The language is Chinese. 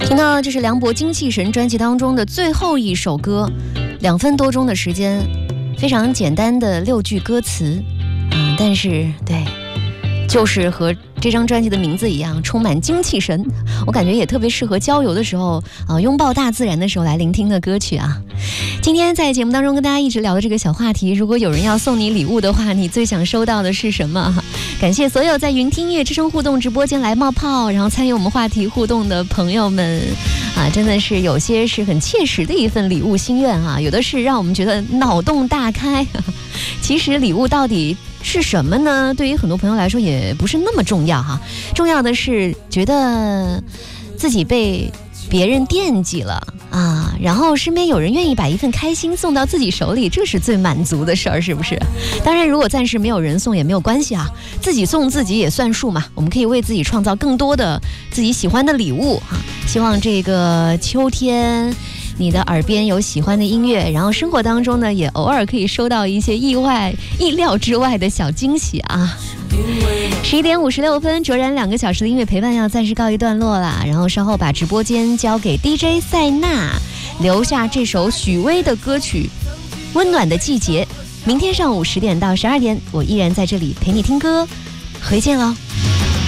听到这是梁博《精气神》专辑当中的最后一首歌，2分多钟的时间，非常简单的6句歌词，但是对，就是和这张专辑的名字一样，充满精气神。我感觉也特别适合郊游的时候拥抱大自然的时候来聆听的歌曲啊。今天在节目当中跟大家一直聊的这个小话题，如果有人要送你礼物的话，你最想收到的是什么？感谢所有在云听乐之声互动直播间来冒泡，然后参与我们话题互动的朋友们啊，真的是有些是很切实的一份礼物心愿啊，有的是让我们觉得脑洞大开。其实礼物到底是什么呢？对于很多朋友来说也不是那么重要哈，重要的是觉得自己被别人惦记了啊，然后身边有人愿意把一份开心送到自己手里，这是最满足的事儿，是不是？当然如果暂时没有人送也没有关系啊，自己送自己也算数嘛，我们可以为自己创造更多的自己喜欢的礼物啊。希望这个秋天你的耳边有喜欢的音乐，然后生活当中呢也偶尔可以收到一些意料之外的小惊喜啊。11点56分，卓然2个小时的音乐陪伴要暂时告一段落了，然后稍后把直播间交给 DJ 塞纳，留下这首许巍的歌曲《温暖的季节》。明天上午10点到12点，我依然在这里陪你听歌，回见喽。